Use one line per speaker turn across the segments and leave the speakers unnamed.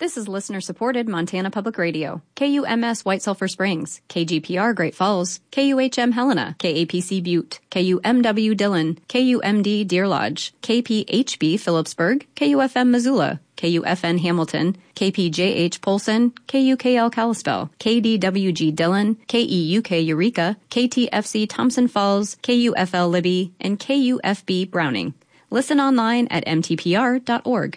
This is listener-supported Montana Public Radio. KUMS White Sulphur Springs, KGPR Great Falls, KUHM Helena, KAPC Butte, KUMW Dillon, KUMD Deer Lodge, KPHB Phillipsburg, KUFM Missoula, KUFN Hamilton, KPJH Polson, KUKL Kalispell, KDWG Dillon, KEUK Eureka, KTFC Thompson Falls, KUFL Libby, and KUFB Browning. Listen online at mtpr.org.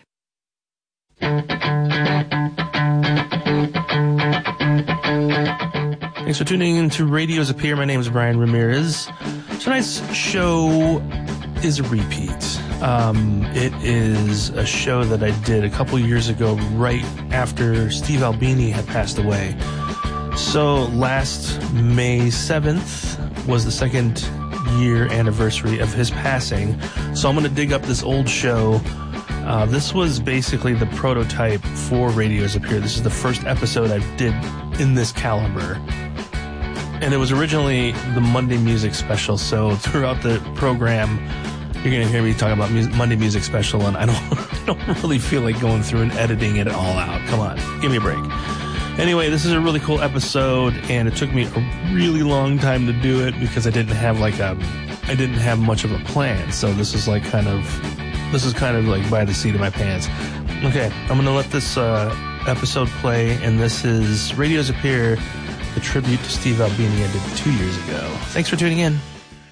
Thanks for tuning in to Radios Appear. My name is Brian Ramirez. Tonight's show is a repeat. It is a show that I did a couple years ago right after Steve Albini had passed away. So last May 7th was the second year anniversary of his passing. So I'm going to dig up this old show. This was basically the prototype for Radios Appear. This is the first episode I did in this caliber. And it was originally the Monday Music Special. So throughout the program, you're going to hear me talking about Monday Music Special, and I don't really feel like going through and editing it all out. Come on, give me a break. Anyway, this is a really cool episode, and it took me a really long time to do it because I didn't have much of a plan. So this is kind of like by the seat of my pants. Okay, I'm going to let this episode play, and this is Radios Appear, the tribute to Steve Albini I did 2 years ago. Thanks for tuning in.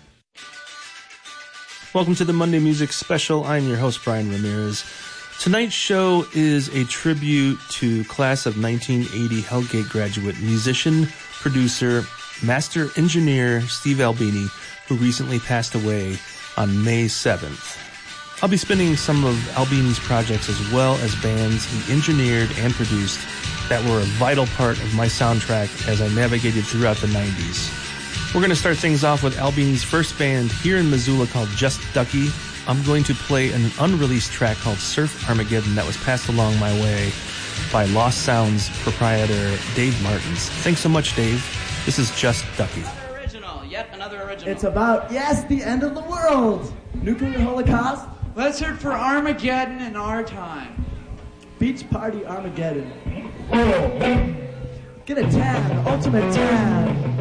Welcome to the Monday Music Special. I'm your host, Brian Ramirez. Tonight's show is a tribute to class of 1980 Hellgate graduate, musician, producer, master engineer Steve Albini, who recently passed away on May 7th. I'll be spinning some of Albini's projects as well as bands he engineered and produced that were a vital part of my soundtrack as I navigated throughout the 90s. We're going to start things off with Albini's first band here in Missoula called Just Ducky. I'm going to play an unreleased track called Surf Armageddon that was passed along my way by Lost Sounds proprietor Dave Martins. Thanks so much, Dave. This is Just Ducky.
Yet another original.
It's about, the end of the world. Nuclear holocaust.
Let's hear it for Armageddon in our time.
Beach party Armageddon. Get a tan, ultimate tan.